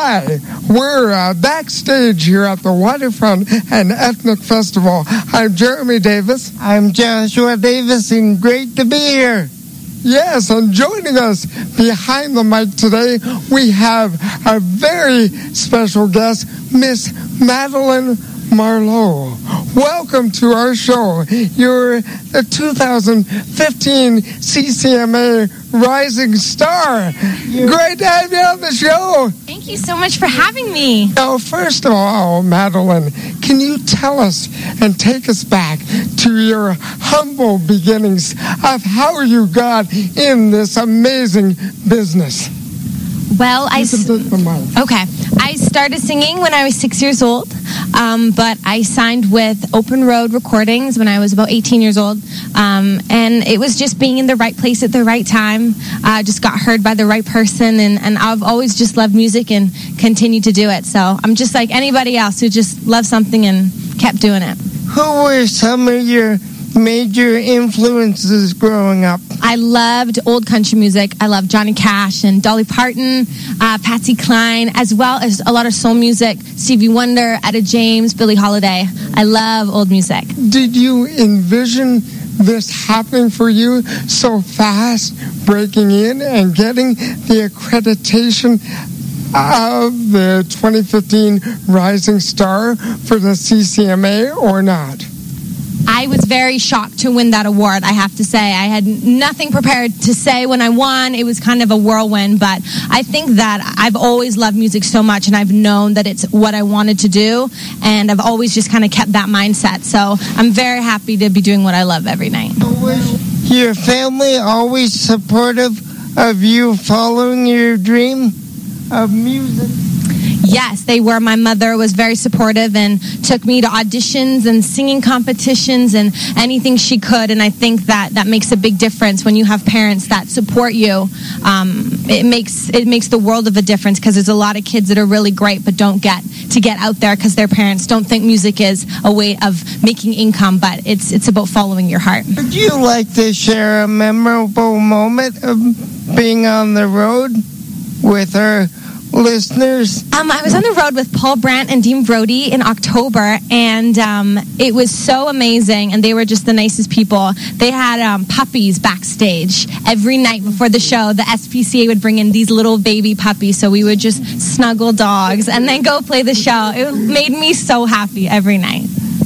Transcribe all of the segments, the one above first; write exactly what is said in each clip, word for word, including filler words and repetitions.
Hi, we're uh, backstage here at the Waterfront and Ethnic Festival. I'm Jeremy Davis. I'm Joshua Davis, and great to be here. Yes, and joining us behind the mic today, we have a very special guest, Miss Madeline Marlowe. Welcome to our show. You're the two thousand fifteen C C M A Rising Star. Great to have you on the show. Thank you so much for having me. Now, first of all, Madeline, can you tell us and take us back to your humble beginnings of how you got in this amazing business? Well, I okay. I started singing when I was six years old, um, but I signed with Open Road Recordings when I was about eighteen years old, um, and it was just being in the right place at the right time. I uh, just got heard by the right person, and, and I've always just loved music and continued to do it. So I'm just like anybody else who just loved something and kept doing it. Who were some of your major influences growing up? I loved old country music. I loved Johnny Cash and Dolly Parton, uh, Patsy Cline, as well as a lot of soul music, Stevie Wonder, Etta James, Billie Holiday. I love old music. Did you envision this happening for you so fast, breaking in and getting the accreditation of the twenty fifteen Rising Star for the C C M A or not? I was very shocked to win that award, I have to say. I had nothing prepared to say when I won. It was kind of a whirlwind, but I think that I've always loved music so much, and I've known that it's what I wanted to do, and I've always just kind of kept that mindset. So I'm very happy to be doing what I love every night. Was your family always supportive of you following your dream of music? Yes, they were. My mother was very supportive and took me to auditions and singing competitions and anything she could. And I think that that makes a big difference when you have parents that support you. Um, it makes it makes the world of a difference, because there's a lot of kids that are really great but don't get to get out there because their parents don't think music is a way of making income, but it's it's about following your heart. Would you like to share a memorable moment of being on the road with our listeners? Um, I was on the road with Paul Brandt and Dean Brody in October, and um, it was so amazing, and they were just the nicest people. They had um, puppies backstage every night before the show. The S P C A would bring in these little baby puppies, so we would just snuggle dogs and then go play the show. It made me so happy every night.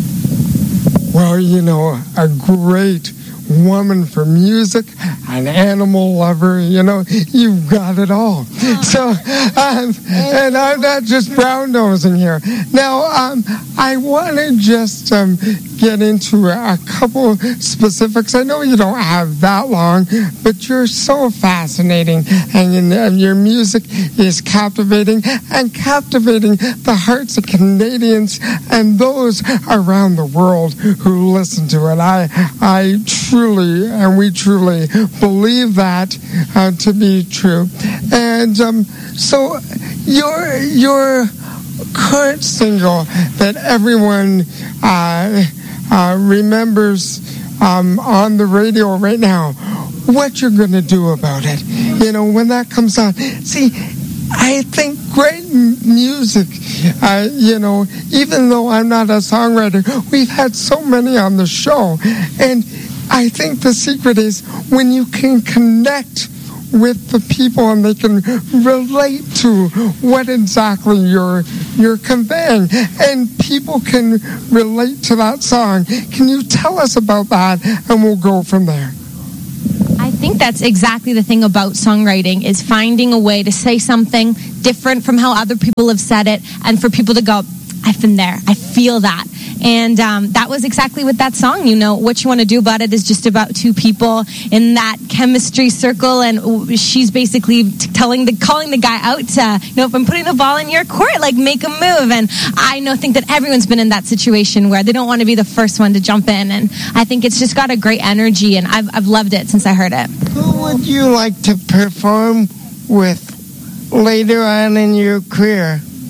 Well, you know, a great woman for music, an animal lover, you know, you've got it all. So, um, and I'm not just brown nosing here. Now, um, I want to just um, get into a couple specifics. I know you don't have that long, but you're so fascinating, and, and your music is captivating and captivating the hearts of Canadians and those around the world who listen to it. I, I truly, and we truly believe that uh, to be true. And um, so your your current single that everyone uh, uh, remembers um, on the radio right now, what you're going to do about it, you know, when that comes on. See, I think great m- music, uh, you know, even though I'm not a songwriter, we've had so many on the show, and I think the secret is when you can connect with the people and they can relate to what exactly you're you're conveying, and people can relate to that song. Can you tell us about that, and we'll go from there? I think that's exactly the thing about songwriting, is finding a way to say something different from how other people have said it, and for people to go, I've been there, I feel that. And um, that was exactly what that song, you know, what you want to do about it is just about two people in that chemistry circle, and she's basically telling the, calling the guy out to, you know, if I'm putting the ball in your court, like, make a move. And I know, think that everyone's been in that situation where they don't want to be the first one to jump in, and I think it's just got a great energy, and I've, I've loved it since I heard it. Who would you like to perform with later on in your career?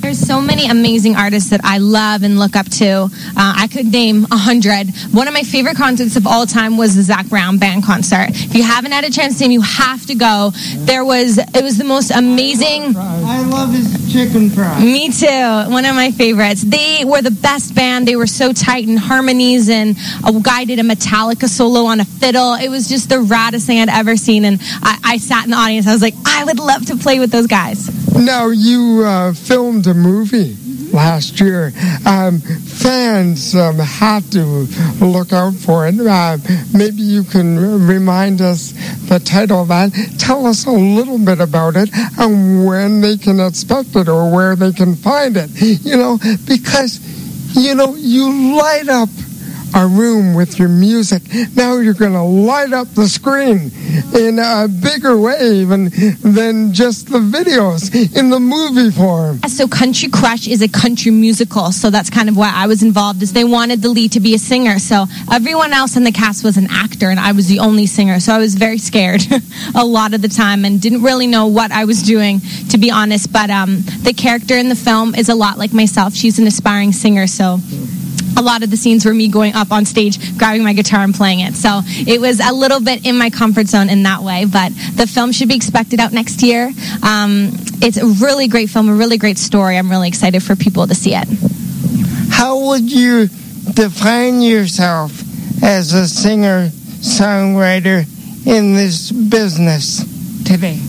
There's so many amazing artists that I love and look up to. Uh, I could name a hundred. One of my favorite concerts of all time was the Zac Brown Band concert. If you haven't had a chance to see him, you have to go. There was, it was the most amazing. I love his chicken fries. Me too. One of my favorites. They were the best band. They were so tight in harmonies, and a guy did a Metallica solo on a fiddle. It was just the raddest thing I'd ever seen, and I, I sat in the audience. I was like, I would love to play with those guys. Now, you uh, filmed a movie last year. Um, fans um, have to look out for it. Uh, maybe you can remind us the title of that. Tell us a little bit about it and when they can expect it or where they can find it. You know, because, you know, you light up a room with your music. Now you're going to light up the screen in a bigger way even than just the videos in the movie form. So Country Crush is a country musical, so that's kind of why I was involved, is they wanted the lead to be a singer. So everyone else in the cast was an actor, and I was the only singer. So I was very scared a lot of the time and didn't really know what I was doing, to be honest. But um, the character in the film is a lot like myself. She's an aspiring singer, so a lot of the scenes were me going up on stage, grabbing my guitar and playing it. So it was a little bit in my comfort zone in that way. But the film should be expected out next year. Um, it's a really great film, a really great story. I'm really excited for people to see it. How would you define yourself as a singer-songwriter in this business today?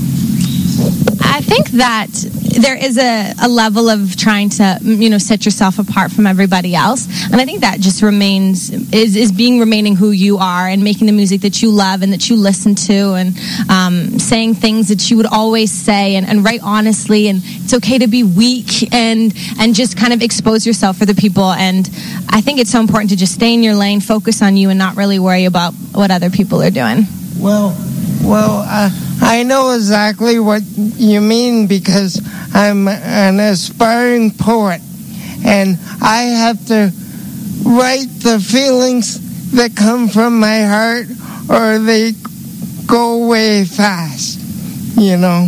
I think that there is a, a level of trying to, you know, set yourself apart from everybody else. And I think that just remains, is, is being remaining who you are and making the music that you love and that you listen to, and um, saying things that you would always say, and, and write honestly, and it's okay to be weak, and, and just kind of expose yourself for the people. And I think it's so important to just stay in your lane, focus on you, and not really worry about what other people are doing. Well, well, uh, I know exactly what you mean, because I'm an aspiring poet, and I have to write the feelings that come from my heart, or they go away fast, you know.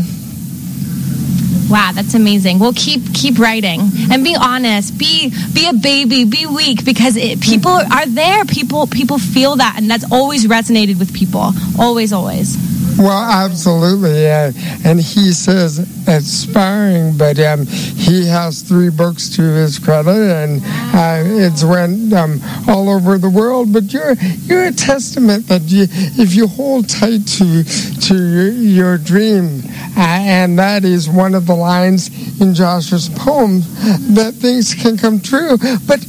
Wow, that's amazing. Well, keep keep writing and be honest. Be be a baby. Be weak, because it, people are there. People people feel that, and that's always resonated with people. Always, always. Well, absolutely, uh, and he says aspiring, but um, he has three books to his credit, and uh, it's went um, all over the world. But you're you're a testament that you, if you hold tight to to your, your dream, uh, and that is one of the lines in Joshua's poem, that things can come true. But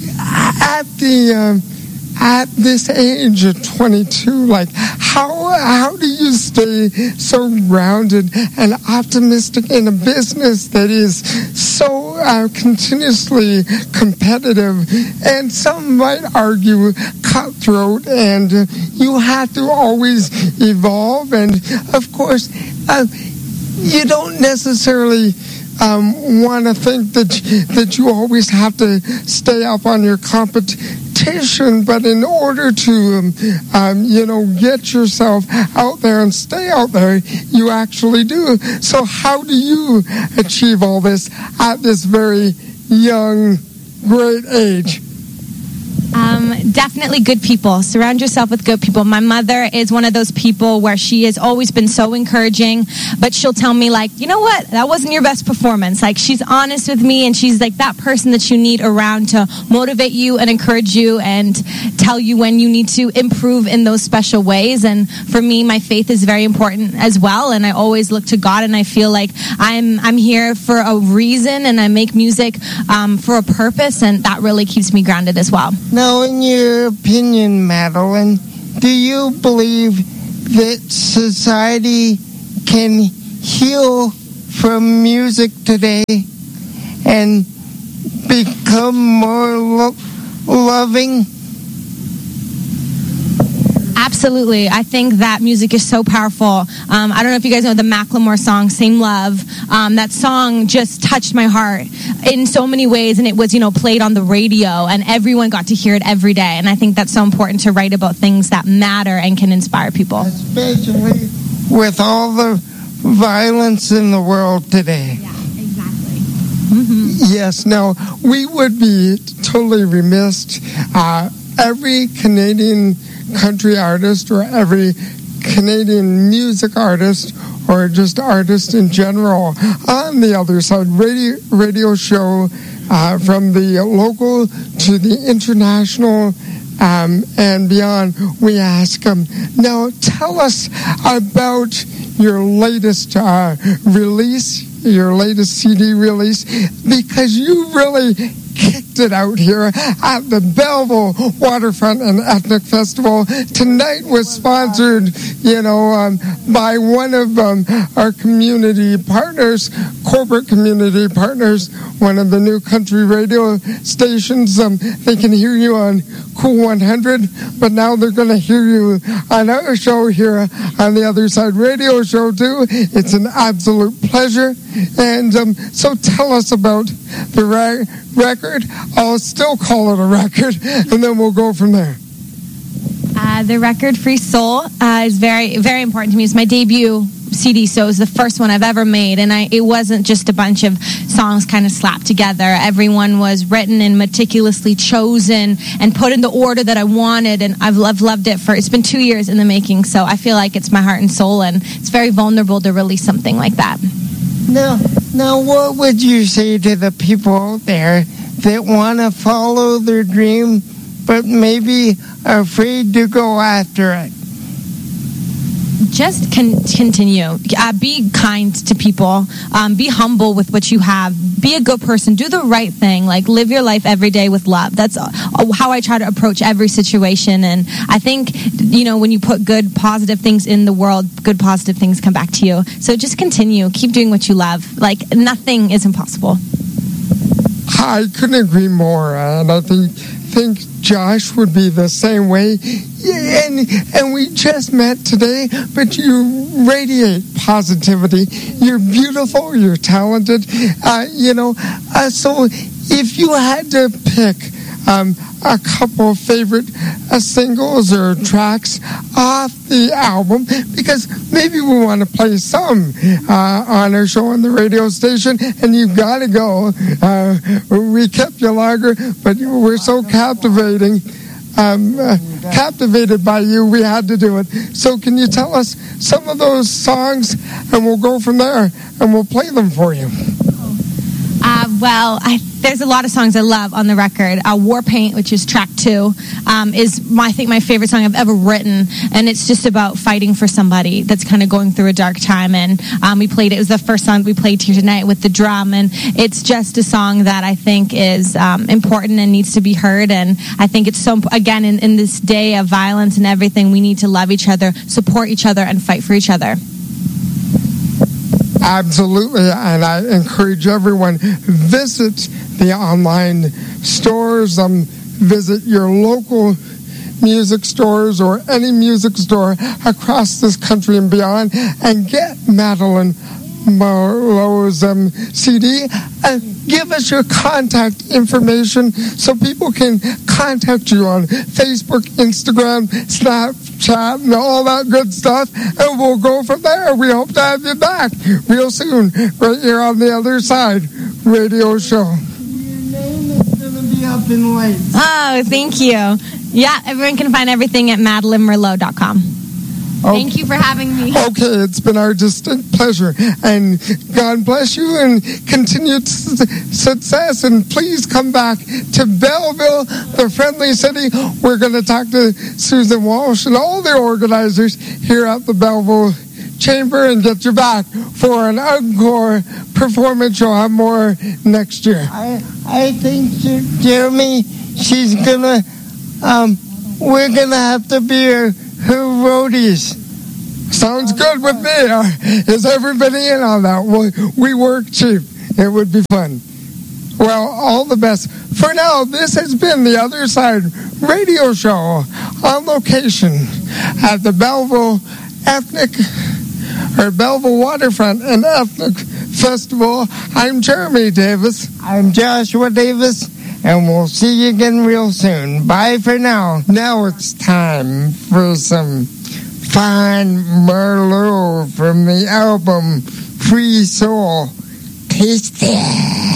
at the um, at this age of twenty-two, like, how how do you stay so grounded and optimistic in a business that is so uh, continuously competitive, and some might argue cutthroat, and uh, you have to always evolve, and of course uh, you don't necessarily um, want to think that that you always have to stay up on your competition, but in order to um, um, you know, get yourself out there and stay out there, you actually do. So how do you achieve all this at this very young, great age? Um, definitely good people. Surround yourself with good people. My mother is one of those people where she has always been so encouraging, but she'll tell me, like, you know what, that wasn't your best performance. Like, she's honest with me, and she's like that person that you need around to motivate you and encourage you and tell you when you need to improve in those special ways. And for me, my faith is very important as well, and I always look to God, and I feel like I'm I'm here for a reason, and I make music um, for a purpose, and that really keeps me grounded as well. Now, in your opinion, Madeline, do you believe that society can heal from music today and become more lo- loving? Absolutely. I think that music is so powerful. Um, I don't know if you guys know the Macklemore song, Same Love. Um, that song just touched my heart in so many ways, and it was, you know, played on the radio, and everyone got to hear it every day. And I think that's so important, to write about things that matter and can inspire people. Especially with all the violence in the world today. Yeah, exactly. Mm-hmm. Yes, now, we would be totally remiss. Uh, every Canadian country artist or every Canadian music artist or just artist in general on the Other Side radio, radio show, uh, from the local to the international um, and beyond, we ask them, now tell us about your latest uh, release, your latest C D release, because you really kicked it out here at the Belleville Waterfront and Ethnic Festival. Tonight was sponsored, you know, um, by one of um, our community partners, corporate community partners, one of the new country radio stations. Um, they can hear you on Cool one hundred, but now they're going to hear you on our show here on the Other Side Radio Show too. It's an absolute pleasure. And um, so tell us about the re- record. I'll still call it a record, and then we'll go from there. Uh, the record Free Soul uh, is very, very important to me. It's my debut C D, so it was the first one I've ever made, and I, it wasn't just a bunch of songs kind of slapped together. Everyone was written and meticulously chosen and put in the order that I wanted, and I've loved, loved it for, it's been two years in the making, so I feel like it's my heart and soul, and it's very vulnerable to release something like that. Now, now what would you say to the people out there that want to follow their dream, but maybe are afraid to go after it? Just con- continue. Uh, be kind to people. Um, be humble with what you have. Be a good person. Do the right thing. Like, live your life every day with love. That's uh, how I try to approach every situation. And I think, you know, when you put good, positive things in the world, good, positive things come back to you. So just continue. Keep doing what you love. Like, nothing is impossible. I couldn't agree more. And I think, think Josh would be the same way. Yeah, and and we just met today, but you radiate positivity. You're beautiful. You're talented. Uh, you know, uh, so if you had to pick um, a couple of favorite uh, singles or tracks off the album, because maybe we want to play some uh, on our show on the radio station, and you've got to go. Uh, we kept you longer, but we're so captivating. Um, uh, captivated by you, we had to do it. So can you tell us some of those songs, and we'll go from there, and we'll play them for you. Uh, well, I, there's a lot of songs I love on the record. Uh, War Paint, which is track two, um, is my, I think my favorite song I've ever written, and it's just about fighting for somebody that's kind of going through a dark time. And um, we played it. It was the first song we played here tonight with the drum, and it's just a song that I think is um, important and needs to be heard. And I think it's so, again, in, in this day of violence and everything, we need to love each other, support each other, and fight for each other. Absolutely, and I encourage everyone, visit the online stores, um, visit your local music stores or any music store across this country and beyond, and get Madeline Merlot's um, C D, and give us your contact information so people can contact you on Facebook, Instagram, Snapchat, and all that good stuff, and we'll go from there. We hope to have you back real soon, right here on the Other Side Radio Show. Your name is going to be up in lights. Oh, thank you. Yeah, everyone can find everything at madeline merlot dot com. Okay. Thank you for having me. Okay, it's been our distinct pleasure, and God bless you and continued su- success, and please come back to Belleville, the friendly city. We're going to talk to Susan Walsh and all the organizers here at the Belleville Chamber and get you back for an encore performance. You'll have more next year. I I think, Jeremy, she's going to, um, we're going to have to be her Her roadies. Sounds good with me. Uh, is everybody in on that? We, we work cheap. It would be fun. Well, all the best. For now, this has been the Other Side Radio Show on location at the Belleville Ethnic or Belleville Waterfront and Ethnic Festival. I'm Jeremy Davis. I'm Joshua Davis. And we'll see you again real soon. Bye for now. Now it's time for some fine Merlot from the album Free Soul. Taste it.